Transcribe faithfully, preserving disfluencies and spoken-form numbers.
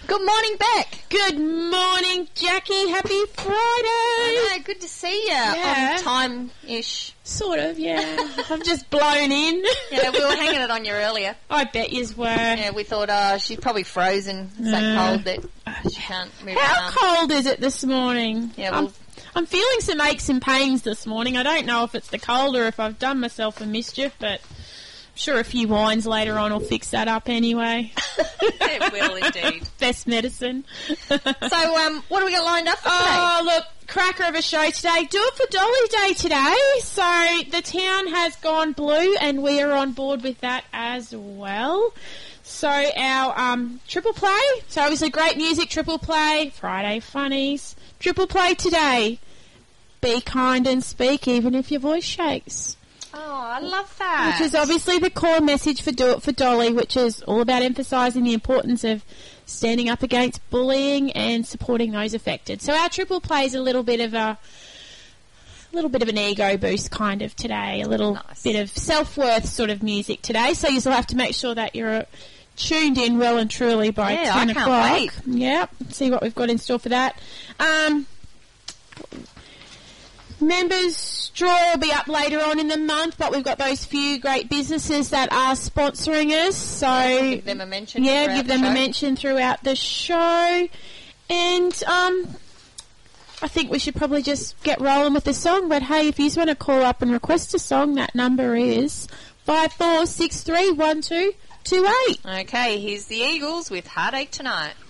Good morning, Beck. Good morning, Jackie. Happy Friday. I know, good to see you. Yeah. On time-ish. Sort of, yeah. I've just blown in. Yeah, we were hanging it on you earlier. I bet yous were. Yeah, we thought, oh, she's probably frozen. It's that Uh, cold that she can't move How around. cold is it this morning? Yeah, I'm, well- I'm feeling some aches and pains this morning. I don't know if it's the cold or if I've done myself a mischief, but I'm sure a few wines later on will fix that up anyway. It will indeed. Best medicine. So, um, what do we got lined up for today? Oh, look, cracker of a show today. Do it for Dolly Day today. So the town has gone blue and we are on board with that as well. So our um, triple play, so obviously great music, triple play, Friday funnies, triple play today. Be kind and speak even if your voice shakes. Oh, I love that. Which is obviously the core message for Do It for Dolly, which is all about emphasising the importance of standing up against bullying and supporting those affected. So our triple play is a little bit of a, a little bit of an ego boost kind of today, a little Nice. bit of self-worth sort of music today. So you'll have to make sure that you're tuned in well and truly by Yeah, ten I can't o'clock. wait. Yep, see what we've got in store for that. Um, Members draw will be up later on in the month, but we've got those few great businesses that are sponsoring us. So Give them a mention. yeah, throughout give the them show. a mention throughout the show. And um, I think we should probably just get rolling with the song. But hey, if you just want to call up and request a song, that number is five four six three one two two eight. Okay, here's the Eagles with Heartache Tonight.